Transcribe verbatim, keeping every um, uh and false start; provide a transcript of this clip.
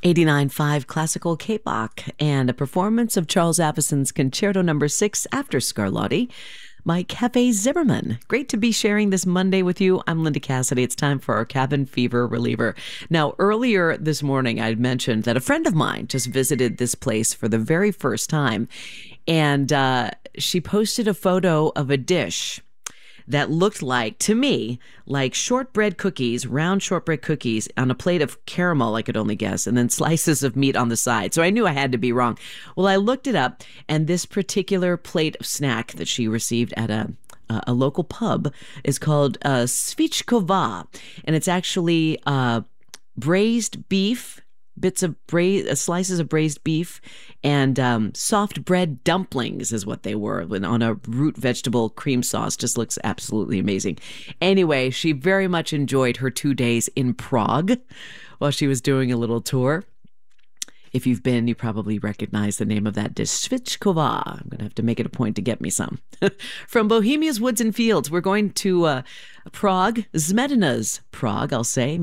eighty-nine point five Classical K-Bach and a performance of Charles Avison's Concerto Number six after Scarlatti by Cafe Zimmerman. Great to be sharing this Monday with you. I'm Linda Cassidy. It's time for our Cabin Fever Reliever. Now, earlier this morning, I had mentioned that a friend of mine just visited this place for the very first time, and uh, she posted a photo of a dish that looked like, to me, like shortbread cookies, round shortbread cookies on a plate of caramel, I could only guess, and then slices of meat on the side. So I knew I had to be wrong. Well, I looked it up, and this particular plate of snack that she received at a a local pub is called uh, svichkova, and it's actually uh, braised beef, bits of braised, uh, slices of braised beef, and um, soft bread dumplings is what they were on a root vegetable cream sauce. Just looks absolutely amazing. Anyway, she very much enjoyed her two days in Prague while she was doing a little tour. If you've been, you probably recognize the name of that dish, svichkova. I'm going to have to make it a point to get me some. From Bohemia's Woods and Fields, we're going to uh, Prague, Zmedina's Prague, I'll say.